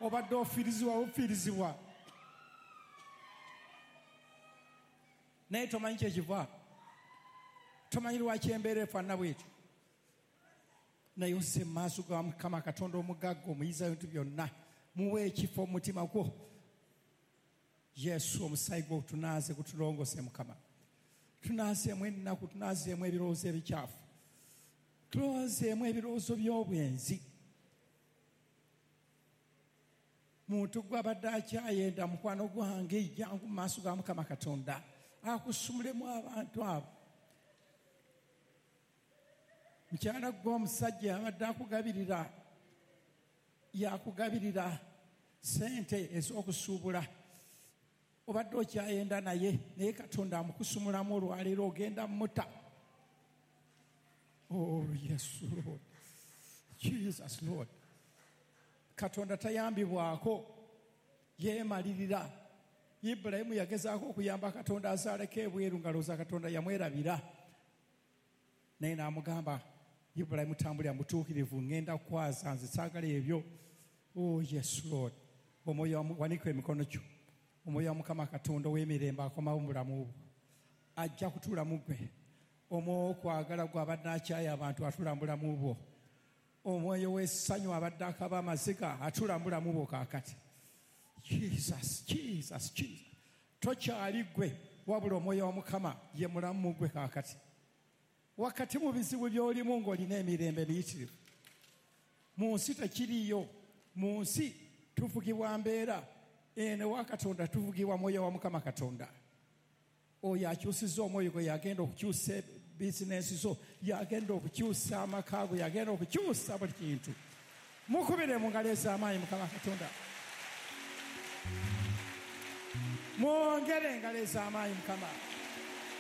obadde ofiirizibwa naye tomanyi kyekiva, tomanyi lwaki embeera efaanana bwetyo. naye ozze mu maaso ga Mukama Katonda omugagga omuyiza ebintu byonna, muwe ekifo mu mutima gwo. Yesu omusaayi gwo tunaaze gutulongose Mukama, tunaazeemu ennaku, tunaazeemu ebirowoozo ebikyafu, tulowoozeemu ebirowoozo by'obwenzi. muntu gwe abadde akyayenda mukwano gwange jangu mu maaso ga Mukama Katonda akusumulemu abantu abo. mukyala gwe omusajja abadde akugabirira, yakugabirira sente ez'okusuubula, obadde okyayenda naye Katonda amukusumulamu olwaleero ogenda muta. Oh Yesu Lord, Jesus Lord. Katonda tayambibwako, yeemalirira. Ibulayimu yagezaako okuyamba Katonda azaaleko ebweru ngalooza Katonda yamwerabira, naye n'amugamba Ibulayimu tambulira mutuukirivu, ngenda kukwaza, nze saagala ebyo. Oh Yesu Lord, omwoyo wanika emikono gyo, omwoyo wa Mukama Katonda ow'emirembe akomawo mu bulamu bwo ajja kutuula mu ggwe. Omwoyo w'okwagala gwe abadde akyaya abantu atuula mu bulamu bwo. Omwoyo w'essanyu abadde akaba amaziga atuula mu bulamu bwo kaakati. Jesus, Jesus, Jesus. Tokyali ggwe wabula omwoyo wa Mukama ye mulamu mu ggwe kaakati. Wakati mu bizibu by'olimu ng'olina emirembe miyitirivu. Mu nsi tekiriyo, mu nsi tuvugibwa mbeera, eno wa Katonda tuvugibwa mwoyo wa Mukama Katonda. Oyo akyusizza omwoyo gwe, yagenda okukyusa bizinensi zo, yagenda okukyusa amaka go, yagenda okukyusa buli kintu. Mukubire mu ngalo ez'amaanyi Mukama Katonda. Mwongere engalo ez'amaanyi Mukama.